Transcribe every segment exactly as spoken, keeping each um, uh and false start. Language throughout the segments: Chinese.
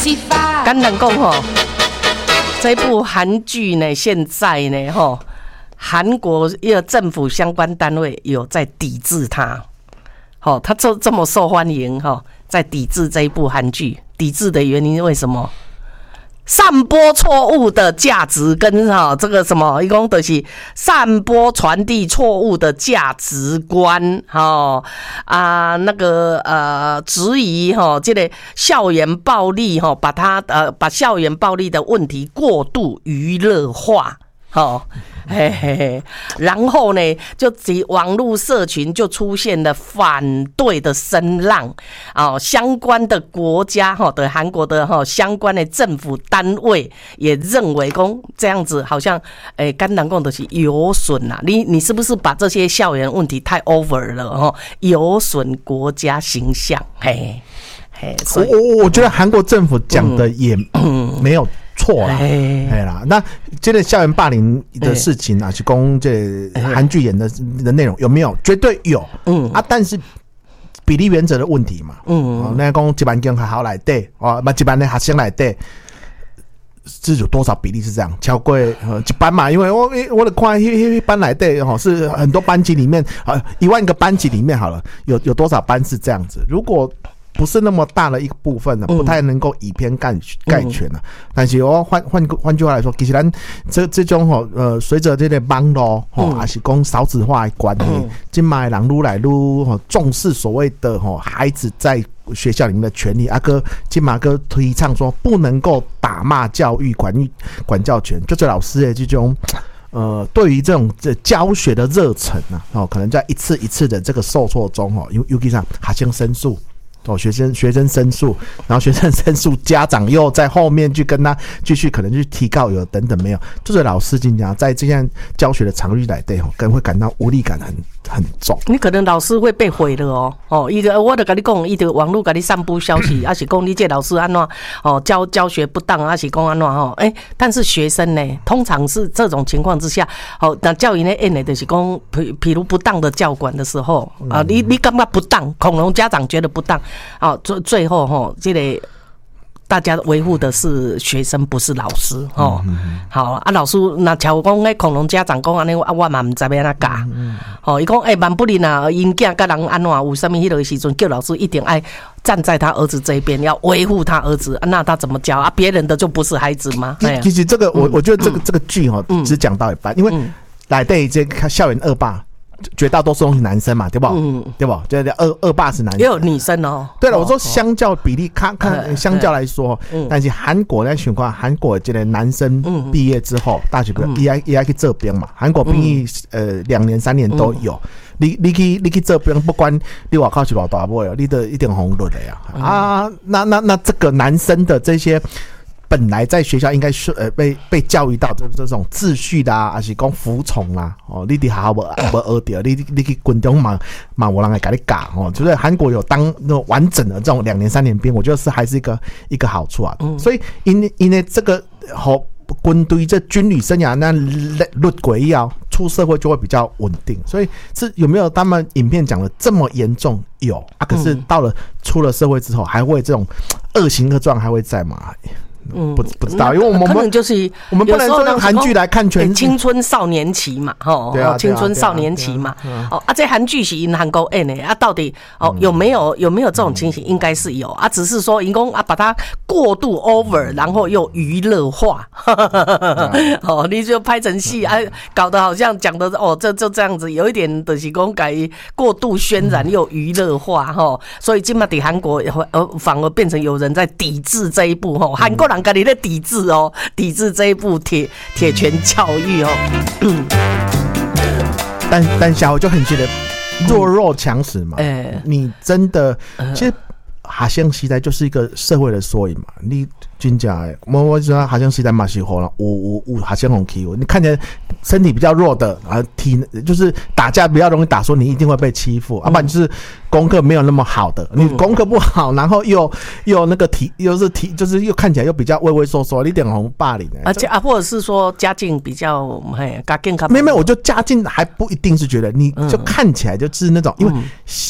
简单讲吼，这部韩剧呢，现在呢吼，韩国一个政府相关单位有在抵制它。好，它这这么受欢迎哈，在抵制这一部韩剧。抵制的原因为什么？散播错误的价值跟哈这个什么，一共都是散播传递错误的价值观哈啊那个呃质疑哈这个校园暴力哈，把它呃把校园暴力的问题过度娱乐化。哦，嘿嘿嘿，然后呢，就及网络社群就出现了反对的声浪，哦，相关的国家哈的韩国的哈相关的政府单位也认为，公这样子好像，诶，干难讲的是有损呐，你你是不是把这些校园问题太 over 了哈，有损国家形象，嘿。 我我我觉得韩国政府讲的也没有错啦，哎啦，那这个校园霸凌的事情啊，是讲这韩剧演的的内容有没有？绝对有，嗯啊，但是比例原则的问题嘛，嗯，那讲一班间还好来对，哦，把一班的学生来对。是有多少比例是这样超过呃一班嘛？因为我我的看一班来对哈，是很多班级里面啊，一万个班级里面好了，有有多少班是这样子？如果不是那么大的一个部分呢，不太能够以偏概概全啊。但是我换换换句话来说，其实咱这这种吼呃，随着这个网络吼，还是讲少子化的关系，今麦人愈来愈吼重视所谓的吼孩子在学校里面的权利。阿哥今麦哥提倡说，不能够打骂教育管管教权，就是老师的这种。呃，对于这种这教学的热忱啊，哦，可能在一次一次的这个受挫中哦，尤尤其上学生申诉。哦，学生学生申诉，然后学生申诉，家长又在后面去跟他继续可能去提告，有等等没有，就是老师经常在这样教学的场域来对吼，可能会感到无力感很很重。 你可能老师会被毁了哦哦，一个我就跟你讲，一个网络跟你散布消息，还是讲你这老师安怎哦教教学不当，还是讲安怎吼？哎，但是学生呢，通常是这种情况之下，哦，那教育呢，演的就是讲，譬譬如不当的教管的时候啊，你你感觉不当，恐龙家长觉得不当。好，最最后哈，这个大家维护的是学生，不是老师哦。好啊，老师那像讲那恐龙家长讲安尼，我嘛唔知要安怎教。哦，伊讲诶，万不然啊，因囝甲人安怎有啥物迄个时阵，叫老师一定爱站在他儿子这一边，要维护他儿子。那他怎么教啊？别人的就不是孩子吗？ 其实这个我我觉得这个这个剧哈，只讲到一半，因为来对这个校园恶霸。绝大多数都是男生嘛，对不？嗯，对不？这恶恶霸是男生， 也有女生哦。 对了，我说相较比例，看看相较来说，但是韩国那情况，韩国这个男生毕业之后，大学毕业也也要去这边嘛。韩国毕业呃两年三年都有，你你去你去这边，不管你外口是偌大尾哦，你都一定红润的呀。啊，那那那这个男生的这些。本来在学校应该是呃被被教育到这这种秩序啦，还是讲服从啦，哦，你伫学校无无学到，你你去军中嘛嘛有人来给你教哦，就是韩国有当那种完整的这种两年三年兵，我觉得是还是一个一个好处啊。嗯、所以因因为这个好军队这军旅生涯那律轨要出社会就会比较稳定，所以是有没有他们影片讲的这么严重？有啊，可是到了出了社会之后，还会这种恶行恶状还会在吗？嗯，不不知道，因为我们可能就是我们不能说用韩剧来看全青春少年期嘛，吼， 对啊， 青春少年期嘛，哦啊，这韩剧是因韩国演的啊，到底哦有没有有没有这种情形？应该是有啊，只是说因公啊把它过度 over， 然后又娱乐化，哦，你就拍成戏啊，搞得好像讲的哦，这就这样子，有一点的是讲改过度渲染又娱乐化哈，所以今嘛在韩国呃反而变成有人在抵制这一部哈，韩国。人家你在抵制哦，抵制这一部铁铁拳教育哦。嗯、 但但小我就很觉得弱肉强食嘛。欸、你真的其实学生时代就是一个社会的缩影嘛。你真正的，我我说学生时代嘛是好了，有有有学生很欺负。你看起来身体比较弱的啊，体就是打架比较容易打，说你一定会被欺负，要、嗯啊、不然就是功课没有那么好的，你功课不好，然后又又那个体又是体，就是又看起来又比较畏畏缩缩，你点红霸凌， 而且啊，或者是说家境比较嘿，家境没没，我就家境还不一定是觉得，你就看起来就是那种，嗯、因为。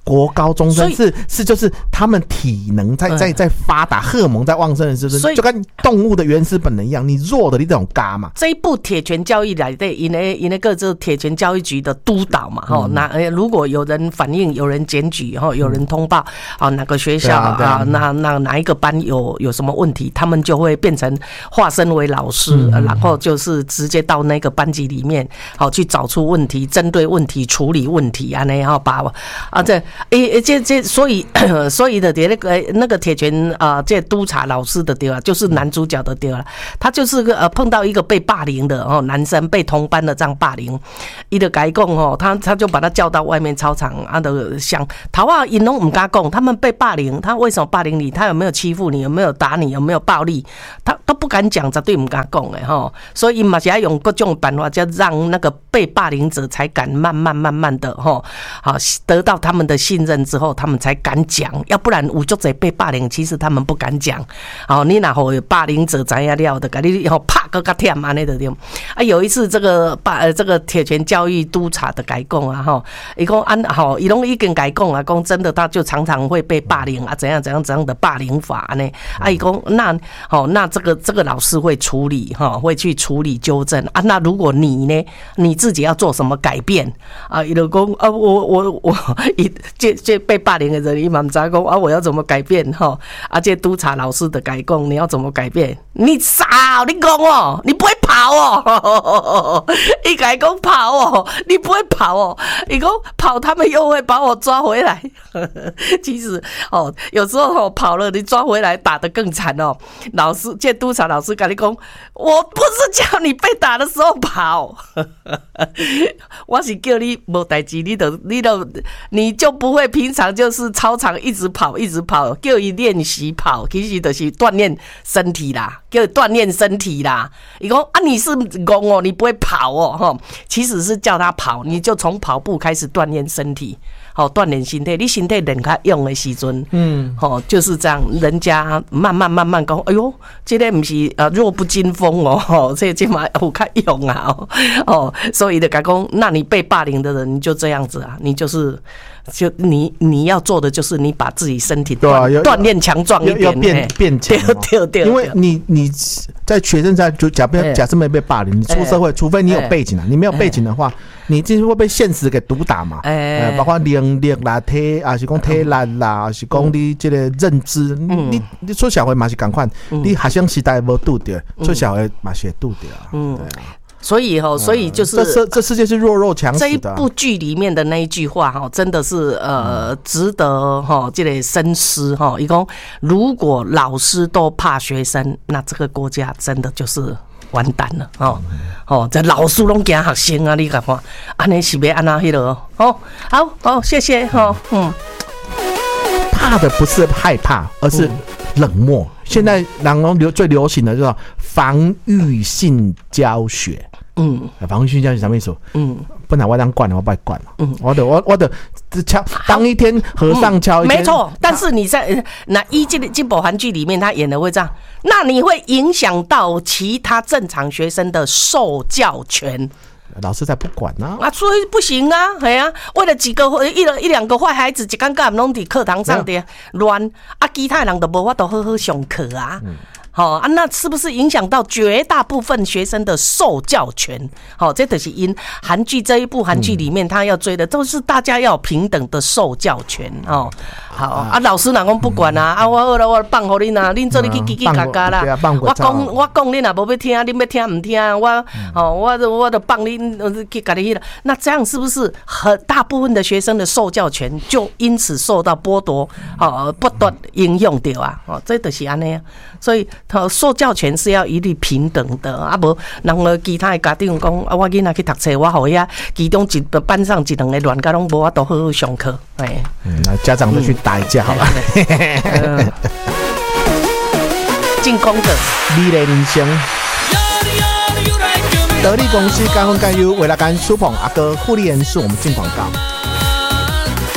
国高中生是是就是他们体能在在在发达，荷尔蒙在旺盛的时候，就跟动物的原始本能一样，你弱的你这种嘎嘛。 这一部铁拳教育来的，因为因为个这铁拳教育局的督导嘛，哈、嗯，那如果有人反映、有人检举，哈，有人通报，啊，哪个学校啊，啊那那哪一个班有有什么问题，他们就会变成化身为老师，嗯、然后就是直接到那个班级里面，好去找出问题，针对问题处理问题啊，然后把啊这诶这这所以所以的那个那个铁拳啊，这督察老师的对啊，就是男主角的对了，他就是个呃碰到一个被霸凌的哦男生被同班的这样霸凌，伊就改讲哦，他他就把他叫到外面操场啊的想，他话因拢唔敢讲，他们被霸凌，他为什么霸凌你？他有没有欺负你？有没有打你？有没有暴力？他都不敢讲，绝对唔敢讲的哈。所以嘛是要用各种办法，就让那个被霸凌者才敢慢慢慢慢的哈，好得到他们的信任之后，他们才敢讲。要不然有足侪被霸凌，其实他们不敢讲。好，你哪有霸凌者知影了的，甲你后啪个个忝安尼就对。啊，有一次这个霸呃这个铁拳教育督察的改讲啊哈，伊讲按好，伊拢已经改讲啊，讲真的他就常常会被霸凌啊，怎样怎样怎样的霸凌法呢？啊，伊讲那好，那这个这个老师会处理哈，会去处理纠正啊。那如果你呢，你自己要做什么改变啊？伊就讲啊，我我我，伊这这被霸凌的人，伊嘛唔知讲啊，我要怎么改变哈？啊，这督察老师的改讲，你要怎么改变？你傻、哦，你讲哦，你不会跑哦，伊改讲跑哦，你不会跑哦，伊讲跑，他们又会把我抓回来。其实哦，有时候哦跑了，你抓回来打得更惨哦。老师，这督察老师跟你讲，我不是叫你被打的时候跑，我是叫你没代志，你就你就你就不会平常就是操场一直跑一直跑，叫伊练习跑，其实就是锻炼身体啦，叫锻炼身体啦。伊讲啊，你是戆哦，你不会跑哦，哈，其实是叫他跑，你就从跑步开始锻炼身体。好，锻炼身体，你身体练较用的时阵，嗯，好，就是这样，人家慢慢慢慢讲，哎呦，这个不是呃弱不禁风哦，吼，这这嘛有较用啊，哦，所以的讲讲，那你被霸凌的人，你就这样子啊，你就是就你你要做的就是你把自己身体锻锻炼强壮一点， 要变变强， 对对， 因为你你在学生在就假设假设没被霸凌，你出社会，除非你有背景啊，你没有背景的话。你就是会被现实给毒打嘛？哎、欸，包括能力啦、体啊，是讲体力啦，是讲你这个认知，嗯、你你出社会嘛是同款，嗯、你学生时代无拄着，出社会嘛是会拄着。嗯，对啊。所以哈， 所以就是这世这世界是弱肉强食的。 这一部剧里面的那一句话哈，真的是呃值得哈这个深思哈。一共如果老师都怕学生，那这个国家真的就是完蛋了哦哦，这老师拢惊学生啊！你看看，安尼是要安那迄落哦？好好，谢谢哈。嗯， 怕的不是害怕，而是冷漠。现在人拢流最流行的就是防御性教学。嗯，防御性教学什么意思？嗯，本来我当管了，我不管了。嗯，我的我我的敲当一天和尚敲一天， 没错。但是你在那一这这部韩剧里面，他演的会这样，那你会影响到其他正常学生的受教权。 老师才不管啊！ 啊，所以不行啊，系啊，为了几个一一两个坏孩子，一竿竿拢伫课堂上的乱，啊，其他人都无法度好好上课啊。嗯好、哦、啊，那是不是影响到绝大部分学生的受教权？好、哦，这就是因韩剧这一部韩剧里面，他要追的都是大家要平等的受教权哦。好啊，老师哪讲不管啊？啊，我好了，我放互恁啊，恁做你去叽叽嘎嘎啦。我讲我讲恁若无要听，恁要听唔听？我哦，我我就放恁去嘎哩了。那这样是不是很大部分的学生的受教权就因此受到剥夺？哦，不断应用掉啊？哦，这就是安尼啊。所以，受教权是要一律平等的，啊，无人个其他的家长讲，啊，我囡仔去读册，我互遐其中一班上一两个乱甲拢无法度好好上课，哎， 嗯，那家长就去打一架好了。 进攻的， 美丽人生。得力公司甘风甘优为了干舒捧阿哥护理人士，我们进广告。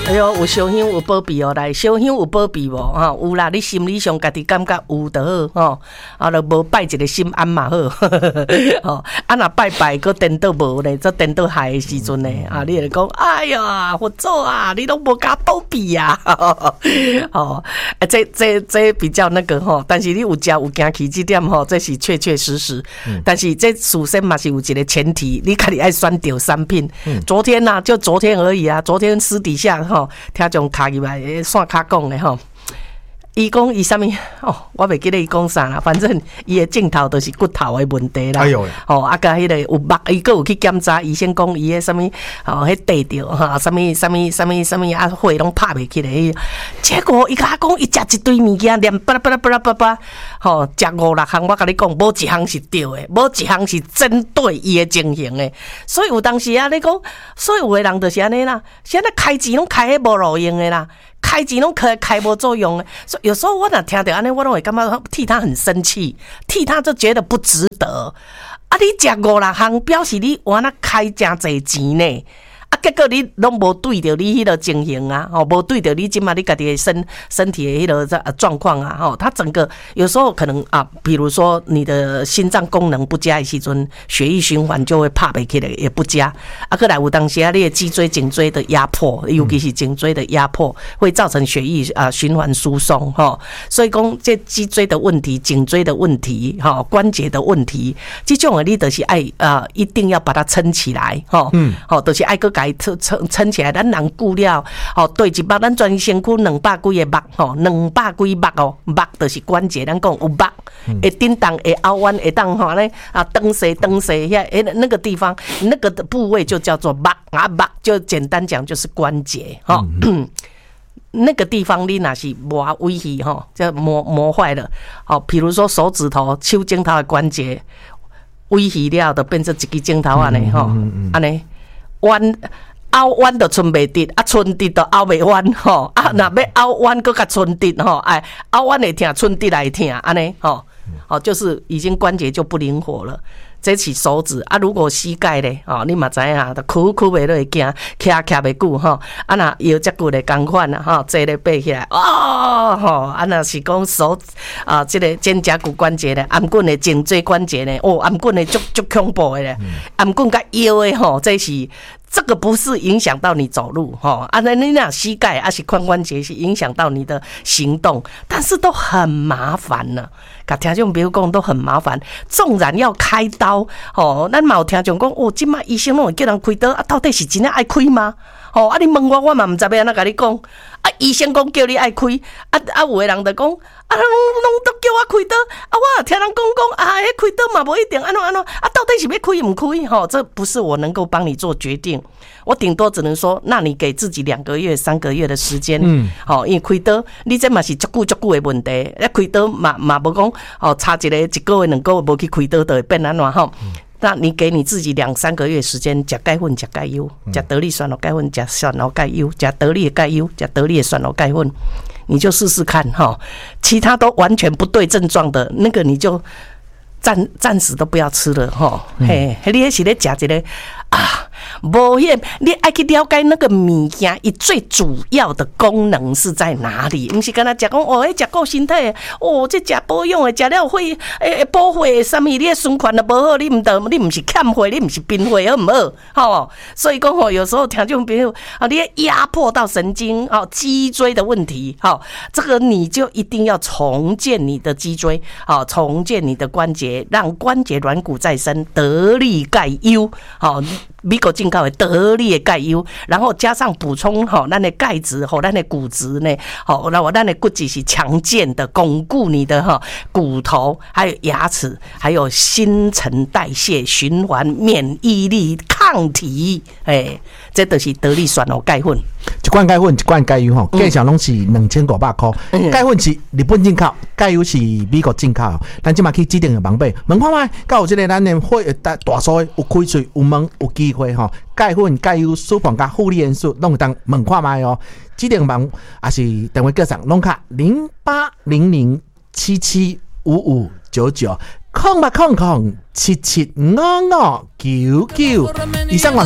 哎呦，有烧香有保庇哦，来烧香有保庇无哈？有啦，你心理上家己感觉有就好吼，啊，就无拜一个心安嘛好，吼，啊，若拜拜个颠倒无咧，这颠倒害的时阵咧，啊，你就讲，哎呀，佛祖啊，你拢无加保庇啊，吼，啊，这这这比较那个吼，但是你有食有行去这点吼，这是确确实实，嗯、但是这首先嘛是有一个前提，你家己爱选对产品。嗯、昨天呐、啊，就昨天而已啊，昨天私底下哈。听种卡入来线卡讲的吼，伊讲伊啥物哦，我袂记得伊讲啥啦，反正伊的镜头都是骨头的问题啦。哎呦，哦，啊甲迄个有目，伊个有去检查，医生讲伊的啥物哦，迄地着哈，啥物啥物啥物啥物啊，血拢拍袂起来。结果伊甲我讲，伊食一堆物件，连巴拉巴拉巴拉巴拉，吼，食五六项，我甲你讲，无一项是对的，无一项是针对伊的情形的。所以有当时啊，你讲，所以有的人就是安尼啦，现在开钱拢开迄无路用的啦。开钱拢开开无作用的，所以有时候我若听到安尼，我拢会感觉替他很生气，替他就觉得不值得。啊，你食五六项，表示你我那开真侪钱呢。啊，结果你拢无对着你迄个情形啊，吼，无对着你即马你家己的身身体的迄个状况啊，吼，它整个有时候可能啊，比如说你的心脏功能不佳的时阵，血液循环就会拍袂起来，也不佳。啊，过来有当时啊，你的脊椎、颈椎的压迫，尤其是颈椎的压迫，会造成血液啊循环疏松，吼。所以讲这脊椎的问题、颈椎的问题、吼关节的问题，这种的你就是爱啊，一定要把它撑起来，吼，嗯，吼，就是爱个。撑撑撑起来，咱人顾了哦，对一目，咱全身躯两百几个目吼，两百几目哦，目就是关节，咱讲有目，会叮当，会凹弯，会当吼咧啊，蹬西蹬西，遐诶那个地方，那个的部位就叫做目啊，目就简单讲就是关节哈。嗯那个地方你若是磨危险哈，就磨磨坏了哦，比如说手指头、手指头的关节危险了，就变成一支指头安尼吼，安尼。弯凹弯就剩袂直，啊，剩直就凹袂弯吼。啊，若要凹弯，搁较剩直吼，哎，凹弯会疼，剩直来疼，安尼吼，哦，就是已经关节就不灵活了。这是手指啊，如果膝盖咧，哦，你嘛知影，就屈屈袂落会行，徛徛袂久吼。啊，若腰脊骨咧共款啦，吼，坐咧爬起来，哦，吼，啊，若是讲手啊，这个肩胛骨关节咧，颔棍的颈椎关节咧，哦，颔棍的足足恐怖的咧，颔棍甲腰的吼，这是。这个不是影响到你走路哈，啊，那你那膝盖啊是髋关节是影响到你的行动，但是都很麻烦呢。甲听众朋友讲都很麻烦，纵然要开刀哦，咱嘛有听众讲哦，即马医生拢会叫人开刀啊，到底是真正爱开吗？哦，啊，你问我，我嘛唔知要安怎甲你讲。啊，医生讲叫你爱开，啊啊，有的人就讲，啊，拢拢都叫我开刀，啊，我听人讲讲，啊，迄开刀嘛无一定安怎安怎，啊，到底是要开唔开？吼、哦，这不是我能够帮你做决定，我顶多只能说，那你给自己两个月、三个月的时间，嗯，好、哦，因为开刀，你这嘛是足久足久的问题，一开刀嘛嘛无讲，哦，差一个一个月、两个月无去开刀，就会变安怎吼？那你给你自己两三个月时间，食钙粉、食钙优、食得力酸乳钙粉、食酸乳钙优、食得力的钙优、食得力的酸乳钙粉，你就试试看哈。其他都完全不对症状的那个，你就暂暂时都不要吃了哈。嘿，你那是咧食一个啊。无迄，你爱去了解那个物件，伊最主要的功能是在哪里？不是干那食讲哦，迄食够身体，哦，这食保养的，食了会诶补血，什么你的循环都无好，你唔得，你唔是欠血，你唔是贫血，好唔好？吼，所以讲吼，有时候听众朋友啊，你压迫到神经，哦，脊椎的问题，好，这个你就一定要重建你的脊椎，好，重建你的关节，让关节软骨再生，得力钙优，好。美国进口的得力的钙优，然后加上补充吼，咱的钙质吼，咱的骨质呢，吼，然后咱的骨质是强健的，巩固你的哈骨头，还有牙齿，还有新陈代谢、循环、免疫力、抗体，哎，这都是得力酸乳钙粉。 一罐钙粉，一罐钙优吼，价钱拢是两千五百块。钙粉是日本进口，钙优是美国进口。咱即马去指定的网买，问看卖，到有这个咱的会大大数有开喙，有问有机会吼。钙粉、钙优、舒放加负离元素，拢当问看卖哦。指定网也是电话叫上，拢卡零八零零七七五五九九，空八空空七七五五九九。以上网。